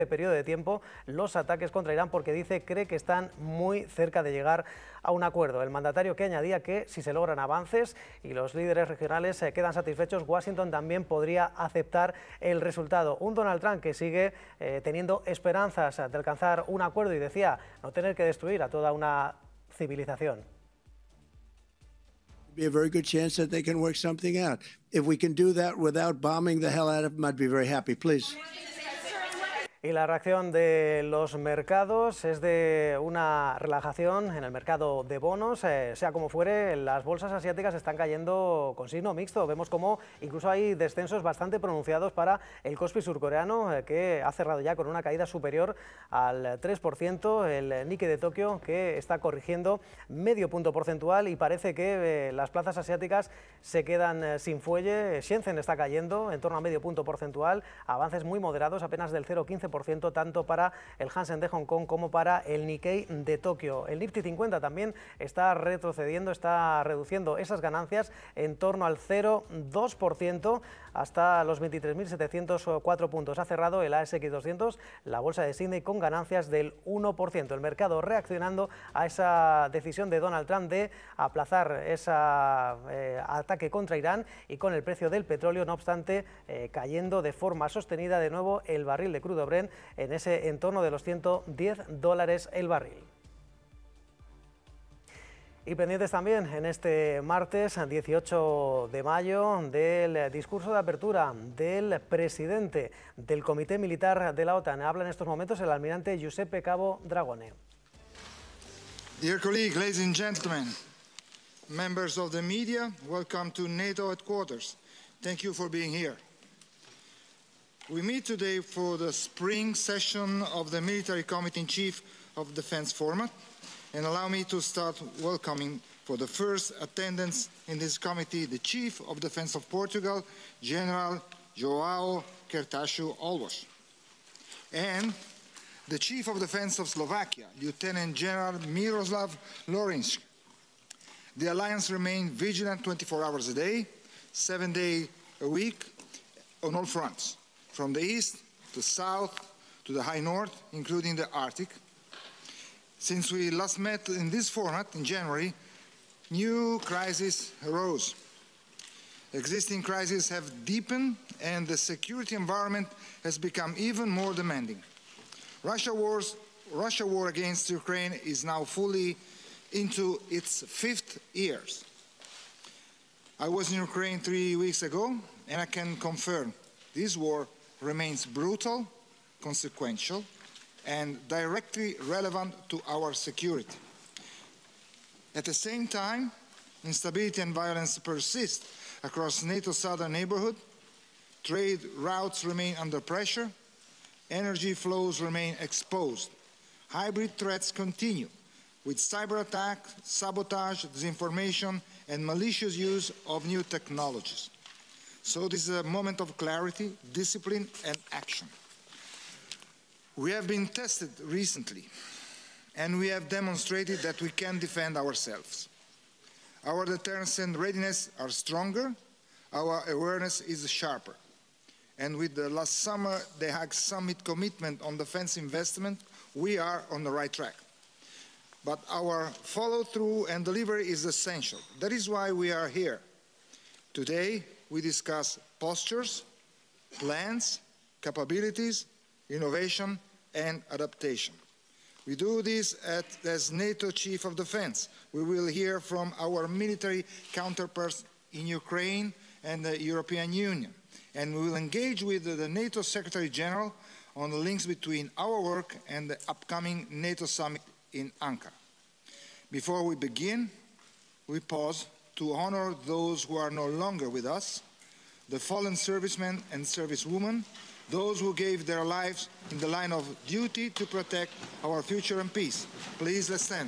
periodo de tiempo los ataques contra Irán porque cree que están muy cerca de llegar a un acuerdo. El mandatario que añadía que si se logran avances y los líderes regionales quedan satisfechos, Washington también podría aceptar el resultado. Un Donald Trump que sigue teniendo esperanzas de alcanzar un acuerdo y decía no tener que destruir a toda una civilización. Be a very good chance that they can work something out. If we can do that without bombing the hell out of them, I'd be very happy, please. Y la reacción de los mercados es de una relajación en el mercado de bonos. Sea como fuere, las bolsas asiáticas están cayendo con signo mixto. Vemos como incluso hay descensos bastante pronunciados para el Kospi surcoreano, que ha cerrado ya con una caída superior al 3%. El Nikkei de Tokio, que está corrigiendo medio punto porcentual y parece que las plazas asiáticas se quedan sin fuelle. Shenzhen está cayendo en torno a medio punto porcentual, avances muy moderados, apenas del 0,15%, tanto para el Hansen de Hong Kong como para el Nikkei de Tokio. El Nifty 50 también está retrocediendo, está reduciendo esas ganancias en torno al 0,2% hasta los 23.704 puntos. Ha cerrado el ASX 200, la bolsa de Sydney, con ganancias del 1%. El mercado reaccionando a esa decisión de Donald Trump de aplazar ese ataque contra Irán y con el precio del petróleo, no obstante, cayendo de forma sostenida de nuevo el barril de crudo Brent en ese entorno de los $110 el barril. Y pendientes también en este martes 18 de mayo del discurso de apertura del presidente del Comité Militar de la OTAN. Habla en estos momentos el almirante Giuseppe Cabo Dragone. Dear colleagues, ladies and gentlemen, members of the media, welcome to NATO headquarters. Thank you for being here. We meet today for the spring session of the Military Committee-in-Chief of Defense format, and allow me to start welcoming for the first attendance in this committee the Chief of Defense of Portugal, General João Kertászio Alves, and the Chief of Defense of Slovakia, Lieutenant General Miroslav Lorinc. The alliance remains vigilant 24 hours a day, 7 days a week, on all fronts, from the east to south to the high north, including the Arctic. Since we last met in this format in January, new crises arose. Existing crises have deepened and the security environment has become even more demanding. Russia war against Ukraine is now fully into its 5th year. I was in Ukraine 3 weeks ago and I can confirm this war remains brutal, consequential, and directly relevant to our security. At the same time, instability and violence persist across NATO's southern neighborhood, trade routes remain under pressure, energy flows remain exposed, hybrid threats continue, with cyber attacks, sabotage, disinformation, and malicious use of new technologies. So this is a moment of clarity, discipline, and action. We have been tested recently, and we have demonstrated that we can defend ourselves. Our deterrence and readiness are stronger, our awareness is sharper. And with the last summer The Hague Summit commitment on defense investment, we are on the right track. But our follow-through and delivery is essential. That is why we are here. Today, we discuss postures, plans, capabilities, innovation, and adaptation. We do this as NATO Chief of Defense. We will hear from our military counterparts in Ukraine and the European Union. And we will engage with the NATO Secretary General on the links between our work and the upcoming NATO summit in Ankara. Before we begin, we pause to honor those who are no longer with us, the fallen servicemen and servicewomen, those who gave their lives in the line of duty to protect our future and peace. Please, let's stand.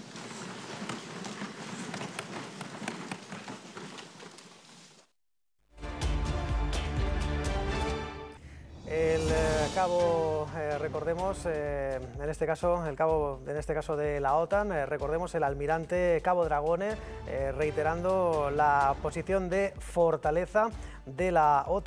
El cabo, recordemos, en este caso, el cabo, en este caso de la OTAN, recordemos el almirante Cabo Dragone, reiterando la posición de fortaleza de la OTAN.